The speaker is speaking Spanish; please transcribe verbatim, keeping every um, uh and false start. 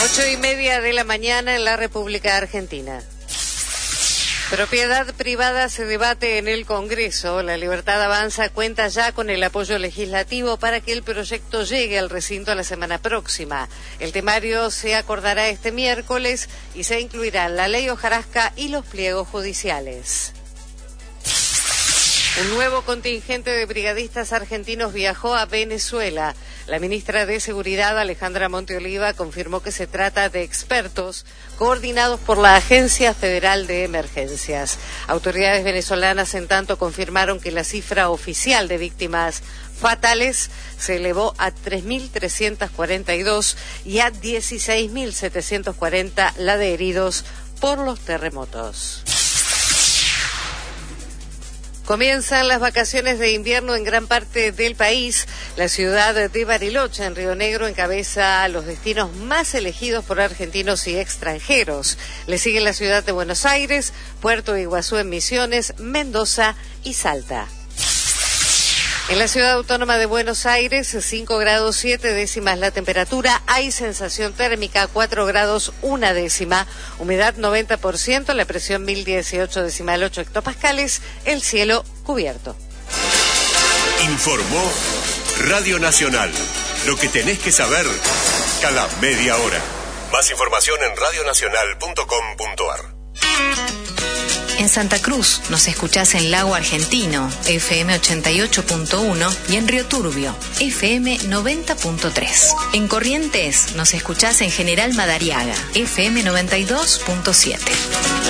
Ocho y media de la mañana en la República Argentina. Propiedad privada se debate en el Congreso. La Libertad Avanza cuenta ya con el apoyo legislativo para que el proyecto llegue al recinto la semana próxima. El temario se acordará este miércoles y se incluirán la ley hojarasca y los pliegos judiciales. Un nuevo contingente de brigadistas argentinos viajó a Venezuela. La ministra de Seguridad, Alejandra Monteoliva, confirmó que se trata de expertos coordinados por la Agencia Federal de Emergencias. Autoridades venezolanas, en tanto, confirmaron que la cifra oficial de víctimas fatales se elevó a tres mil trescientos cuarenta y dos y a dieciséis mil setecientos cuarenta la de heridos por los terremotos. Comienzan las vacaciones de invierno en gran parte del país. La ciudad de Bariloche, en Río Negro, encabeza los destinos más elegidos por argentinos y extranjeros. Le siguen la ciudad de Buenos Aires, Puerto Iguazú en Misiones, Mendoza y Salta. En la ciudad autónoma de Buenos Aires, cinco grados siete décimas la temperatura, hay sensación térmica cuatro grados una décima, humedad noventa por ciento, la presión mil dieciocho decimal ocho hectopascales, el cielo cubierto. Informó Radio Nacional, lo que tenés que saber cada media hora. Más información en radio nacional punto com punto a r. En Santa Cruz nos escuchás en Lago Argentino, F M ochenta y ocho punto uno, y en Río Turbio, F M noventa punto tres. En Corrientes nos escuchás en General Madariaga, F M noventa y dos punto siete.